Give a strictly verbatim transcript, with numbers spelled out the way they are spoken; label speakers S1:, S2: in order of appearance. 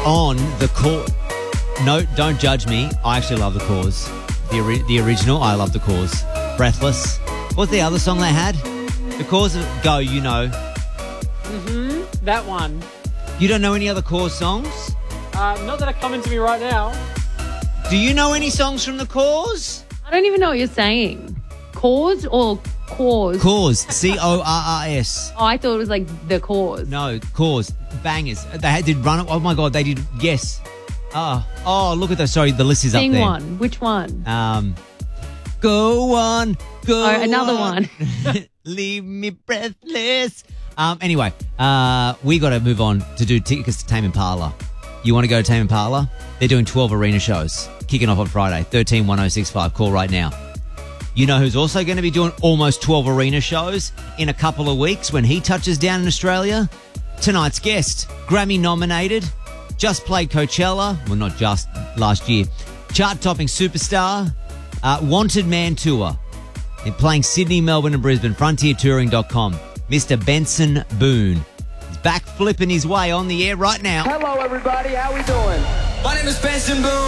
S1: on the Cause. No, don't judge me. I actually love the Cause. The ori- the original, I love the Cause. Breathless. What's the other song they had? The Cause of Go, you know.
S2: Mm-hmm. That one.
S1: You don't know any other Cause songs?
S2: Uh, not that are coming to me right now.
S1: Do you know any songs from the Cause?
S3: I don't even know what you're saying. Cause or cause?
S1: Cause. C O R R S.
S3: Oh, I thought it was like the cause.
S1: No, Cause. Bangers. They had, did Run It. Oh, my God. They did. Yes. Oh, oh, look at that. Sorry, the list is
S3: Sing
S1: up there.
S3: one. Which one?
S1: Um, Go on. Go
S3: Oh, another
S1: on.
S3: one.
S1: Leave me breathless. Um, anyway, uh, we got to move on to do tickets to Tame Impala. You want to go to Tame Impala? They're doing twelve arena shows, kicking off on Friday, thirteen one oh six five. Call right now. You know who's also going to be doing almost twelve arena shows in a couple of weeks when he touches down in Australia? Tonight's guest, Grammy nominated, just played Coachella, well, not just, last year, chart-topping superstar, uh, Wanted Man Tour. They're playing Sydney, Melbourne and Brisbane, frontier touring dot com. Mister Benson Boone. He's back flipping his way on the air right now.
S4: Hello, everybody. How we doing?
S5: My name is Benson Boone.